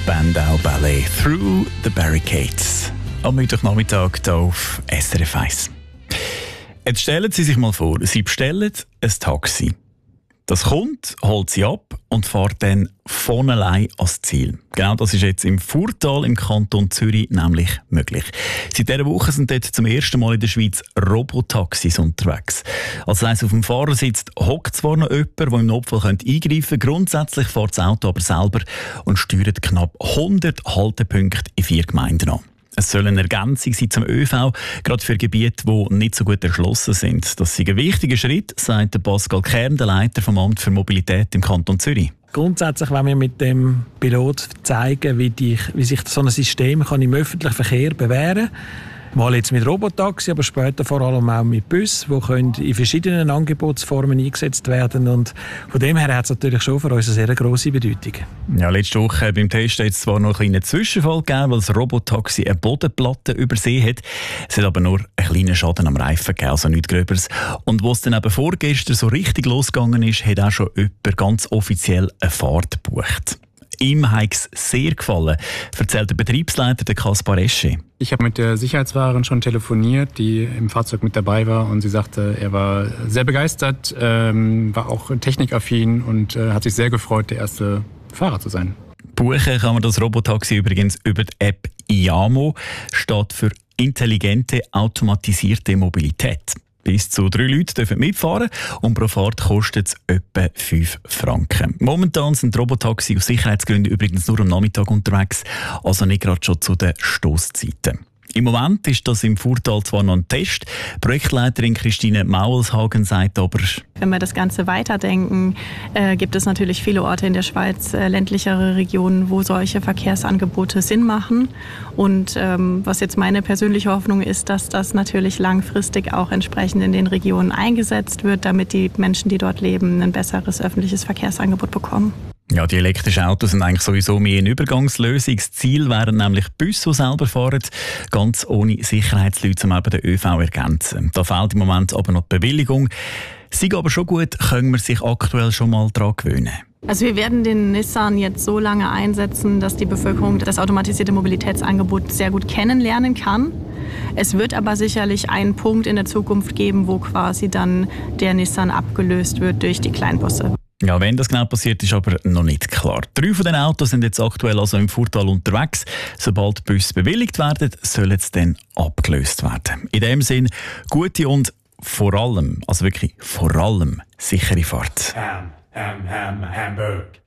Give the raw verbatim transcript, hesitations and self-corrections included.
Spandau Ballet «Through the Barricades» am Mittwochnachmittag hier auf S R F eins. Jetzt stellen Sie sich mal vor, Sie bestellen ein Taxi. Das kommt, holt Sie ab und fährt dann von allein ans Ziel. Genau das ist jetzt im Furtal im Kanton Zürich nämlich möglich. Seit dieser Woche sind dort zum ersten Mal in der Schweiz Robotaxis unterwegs. Das heisst, auf dem Fahrersitz hockt zwar noch jemand, der im Notfall eingreifen könnte. Grundsätzlich fährt das Auto aber selber und steuert knapp hundert Haltepunkte in vier Gemeinden an. Es soll eine Ergänzung sein zum ÖV, gerade für Gebiete, die nicht so gut erschlossen sind. Das ist ein wichtiger Schritt, sagt Pascal Kern, der Leiter vom Amt für Mobilität im Kanton Zürich. Grundsätzlich wollen wir mit dem Pilot zeigen, wie, die, wie sich so ein System kann im öffentlichen Verkehr bewähren kann. Mal jetzt mit Robotaxi, aber später vor allem auch mit Bussen, die in verschiedenen Angebotsformen eingesetzt werden. Und von dem her hat es natürlich schon für uns eine sehr grosse Bedeutung. Ja, letzte Woche beim Test hat es zwar noch einen kleinen Zwischenfall gegeben, weil das Robotaxi eine Bodenplatte übersehen hat. Es hat aber nur einen kleinen Schaden am Reifen gegeben, also nichts Gröberes. Und wo es dann eben vorgestern so richtig losgegangen ist, hat auch schon jemand ganz offiziell eine Fahrt gebucht. Ihm hat es sehr gefallen, erzählt der Betriebsleiter der Kaspar Esche. Ich habe mit der Sicherheitswahrerin schon telefoniert, die im Fahrzeug mit dabei war, und sie sagte, er war sehr begeistert, ähm, war auch technikaffin und äh, hat sich sehr gefreut, der erste Fahrer zu sein. Buchen kann man das Robotaxi übrigens über die App IAMO, steht für intelligente automatisierte Mobilität. Bis zu drei Leute dürfen mitfahren und pro Fahrt kostet es etwa fünf Franken. Momentan sind die Robotaxi aus Sicherheitsgründen übrigens nur am Nachmittag unterwegs, also nicht gerade schon zu den Stosszeiten. Im Moment ist das im Furtal zwar noch ein Test. Projektleiterin Christine Maulshagen sagt aber: Wenn wir das Ganze weiterdenken, äh, gibt es natürlich viele Orte in der Schweiz, äh, ländlichere Regionen, wo solche Verkehrsangebote Sinn machen. Und ähm, was jetzt meine persönliche Hoffnung ist, dass das natürlich langfristig auch entsprechend in den Regionen eingesetzt wird, damit die Menschen, die dort leben, ein besseres öffentliches Verkehrsangebot bekommen. Ja, die elektrischen Autos sind eigentlich sowieso mehr eine Übergangslösung. Das Ziel wären nämlich Busse, die selber fahren, ganz ohne Sicherheitsleute, um eben den ÖV zu ergänzen. Da fehlt im Moment aber noch die Bewilligung. Sei aber schon gut, können wir sich aktuell schon mal daran gewöhnen. Also wir werden den Nissan jetzt so lange einsetzen, dass die Bevölkerung das automatisierte Mobilitätsangebot sehr gut kennenlernen kann. Es wird aber sicherlich einen Punkt in der Zukunft geben, wo quasi dann der Nissan abgelöst wird durch die Kleinbusse. Ja, wenn das genau passiert, ist aber noch nicht klar. Drei von den Autos sind jetzt aktuell also im Furtal unterwegs. Sobald die Busse bewilligt werden, sollen sie dann abgelöst werden. In dem Sinn, gute und vor allem, also wirklich vor allem, sichere Fahrt. Ham, ham, ham, Hamburg.